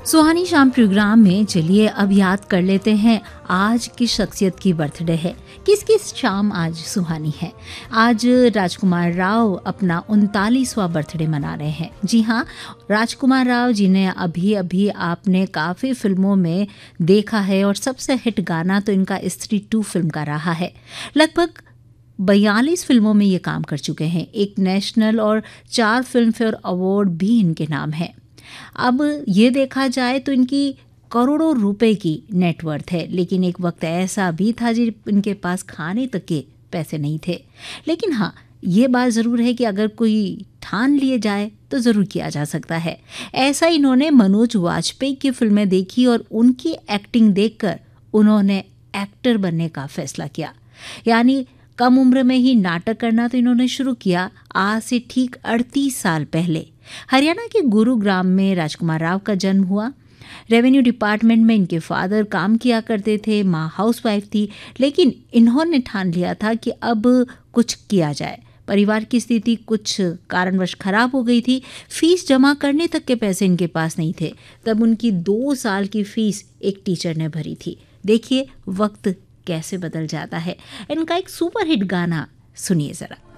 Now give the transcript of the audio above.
सुहानी शाम प्रोग्राम में चलिए अब याद कर लेते हैं आज किस शख्सियत की बर्थडे है, किस किस शाम आज सुहानी है। आज राजकुमार राव अपना 39वां बर्थडे मना रहे हैं। जी हाँ, राजकुमार राव जिन्हें अभी अभी आपने काफ़ी फिल्मों में देखा है और सबसे हिट गाना तो इनका स्त्री 2 फिल्म का रहा है। लगभग 42 फिल्मों में ये काम कर चुके हैं। एक नेशनल और 4 फिल्म फेयर अवार्ड भी इनके नाम है। अब ये देखा जाए तो इनकी करोड़ों रुपए की नेटवर्थ है, लेकिन एक वक्त ऐसा भी था जब इनके पास खाने तक के पैसे नहीं थे। लेकिन हाँ, ये बात ज़रूर है कि अगर कोई ठान लिए जाए तो ज़रूर किया जा सकता है। ऐसा इन्होंने मनोज वाजपेयी की फिल्में देखी और उनकी एक्टिंग देखकर उन्होंने एक्टर बनने का फैसला किया। यानी कम उम्र में ही नाटक करना तो इन्होंने शुरू किया आज से ठीक 38 साल पहले। हरियाणा के गुरुग्राम में राजकुमार राव का जन्म हुआ। रेवेन्यू डिपार्टमेंट में इनके फादर काम किया करते थे, माँ हाउसवाइफ थी, लेकिन इन्होंने ठान लिया था कि अब कुछ किया जाए। परिवार की स्थिति कुछ कारणवश खराब हो गई थी। फीस जमा करने तक के पैसे इनके पास नहीं थे। तब उनकी 2 साल की फीस एक टीचर ने भरी थी। देखिए वक्त कैसे बदल जाता है। इनका एक सुपरहिट गाना सुनिए ज़रा।